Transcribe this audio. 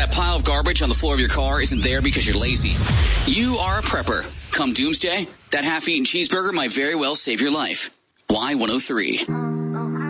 that pile of garbage on the floor of your car isn't there because you're lazy. You are a prepper. Come doomsday, that half-eaten cheeseburger might very well save your life. Y103.